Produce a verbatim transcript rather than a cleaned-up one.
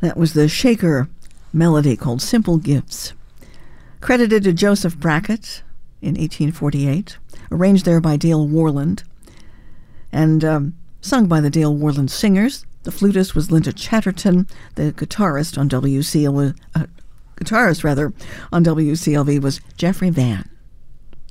That was the Shaker melody called Simple Gifts. Credited to Joseph Brackett in eighteen forty-eight, arranged there by Dale Worland, and um, sung by the Dale Worland Singers. The flutist was Linda Chatterton. The guitarist on W C L V, uh, guitarist rather, on W C L V was Jeffrey Vann.